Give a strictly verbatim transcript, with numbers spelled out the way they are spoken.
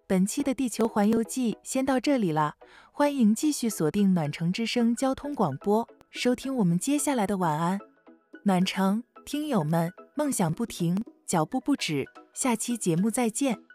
本期的地球环游记先到这里了，欢迎继续锁定暖城之声交通广播，收听我们接下来的晚安。暖城听友们，梦想不停，脚步不止，下期节目再见。